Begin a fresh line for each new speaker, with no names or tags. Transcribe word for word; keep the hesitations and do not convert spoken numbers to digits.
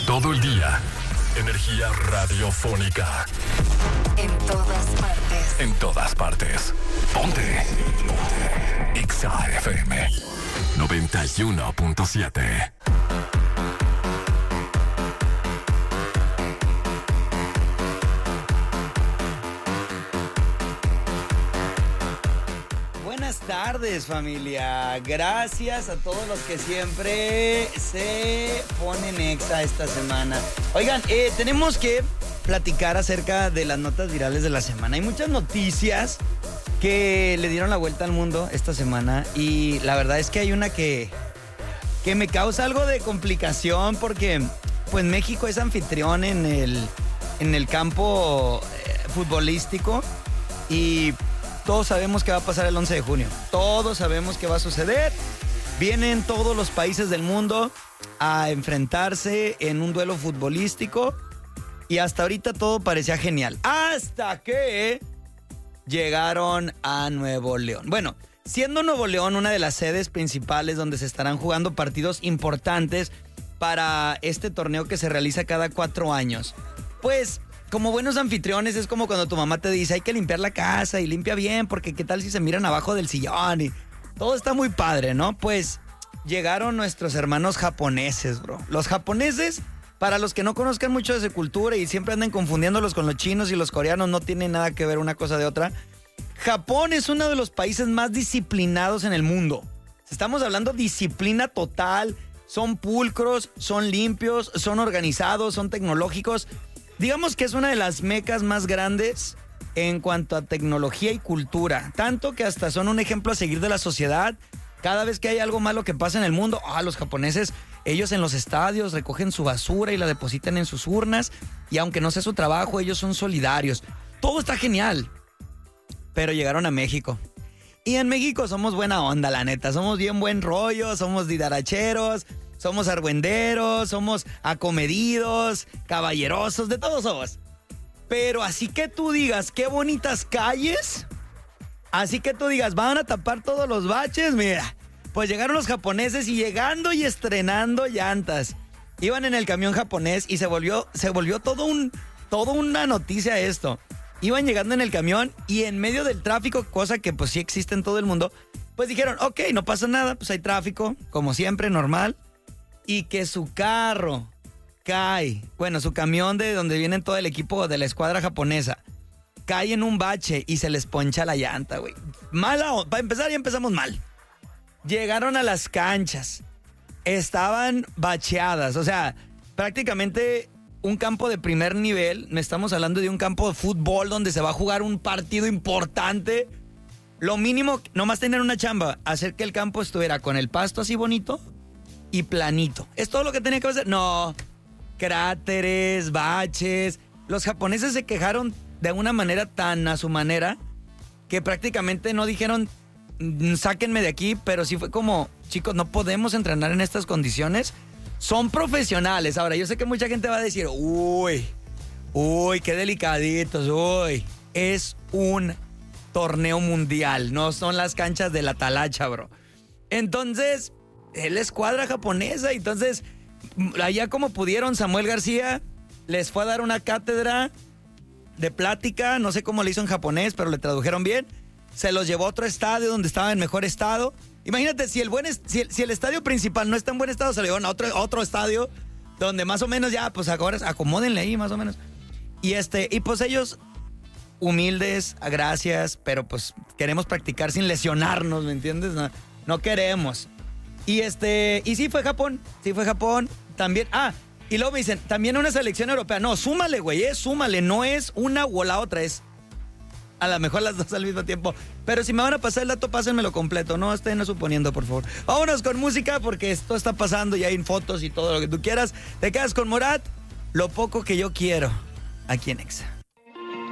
Todo el día. Energía radiofónica.
En todas partes.
En todas partes. Ponte. Ponte. Exa F M noventa y uno punto siete.
Buenas tardes, familia. Gracias a todos los que siempre se ponen Exa esta semana. Oigan, eh, tenemos que platicar acerca de las notas virales de la semana. Hay muchas noticias que le dieron la vuelta al mundo esta semana y la verdad es que hay una que, que me causa algo de complicación porque pues México es anfitrión en el, en el campo eh, futbolístico y todos sabemos qué va a pasar el once de junio. Todos sabemos qué va a suceder. Vienen todos los países del mundo a enfrentarse en un duelo futbolístico y hasta ahorita todo parecía genial. Hasta que llegaron a Nuevo León. Bueno, siendo Nuevo León una de las sedes principales donde se estarán jugando partidos importantes para este torneo que se realiza cada cuatro años, pues como buenos anfitriones es como cuando tu mamá te dice hay que limpiar la casa y limpia bien porque qué tal si se miran abajo del sillón y todo está muy padre, ¿no? Pues llegaron nuestros hermanos japoneses, bro. Los japoneses, para los que no conozcan mucho de su cultura y siempre andan confundiéndolos con los chinos y los coreanos, no tienen nada que ver una cosa de otra. Japón es uno de los países más disciplinados en el mundo. Estamos hablando de disciplina total, son pulcros, son limpios, son organizados, son tecnológicos. Digamos que es una de las mecas más grandes en cuanto a tecnología y cultura. Tanto que hasta son un ejemplo a seguir de la sociedad. Cada vez que hay algo malo que pasa en el mundo, ah, los japoneses, ellos en los estadios recogen su basura y la depositan en sus urnas. Y aunque no sea su trabajo, ellos son solidarios. Todo está genial. Pero llegaron a México. Y en México somos buena onda, la neta. Somos bien buen rollo, somos didaracheros, somos argüenderos, somos acomedidos, caballerosos, de todos somos. Pero así que tú digas, qué bonitas calles, así que tú digas, van a tapar todos los baches, mira, pues llegaron los japoneses y llegando y estrenando llantas. Iban en el camión japonés y se volvió, se volvió todo un, todo una noticia esto. Iban llegando en el camión y en medio del tráfico, cosa que pues sí existe en todo el mundo, pues dijeron, ok, no pasa nada, pues hay tráfico, como siempre, normal. Y que su carro cae, bueno, su camión de donde viene todo el equipo de la escuadra japonesa, cae en un bache y se les poncha la llanta, güey. Mala, para empezar ya empezamos mal. Llegaron a las canchas, estaban bacheadas, o sea, prácticamente un campo de primer nivel, no estamos hablando de un campo de fútbol donde se va a jugar un partido importante. Lo mínimo, nomás tener una chamba, hacer que el campo estuviera con el pasto así bonito y planito. ¿Es todo lo que tenía que hacer? No, cráteres, baches. Los japoneses se quejaron de una manera tan a su manera que prácticamente no dijeron sáquenme de aquí, pero sí fue como, chicos, no podemos entrenar en estas condiciones. Son profesionales. Ahora, yo sé que mucha gente va a decir, uy, uy, qué delicaditos, uy. Es un torneo mundial, no son las canchas de la talacha, bro. Entonces, es la escuadra japonesa, entonces, allá como pudieron, Samuel García les fue a dar una cátedra de plática, no sé cómo le hizo en japonés, pero le tradujeron bien. Se los llevó a otro estadio donde estaba en mejor estado. Imagínate, si el, buen est- si, el, si el estadio principal no está en buen estado, se lo llevaron a otro, otro estadio donde más o menos ya, pues ahora acomódenle ahí más o menos. Y este, y pues ellos, humildes, gracias, pero pues queremos practicar sin lesionarnos, ¿me entiendes? No, no queremos. Y este, y sí fue Japón, sí fue Japón, también, ah, y luego me dicen, también una selección europea. No, súmale, güey, eh, súmale, no es una o la otra, es a lo mejor las dos al mismo tiempo. Pero si me van a pasar el dato, pásenmelo completo, no estén suponiendo, por favor. Vámonos con música porque esto está pasando y hay fotos y todo lo que tú quieras. Te quedas con Morat, lo poco que yo quiero, aquí en Exa.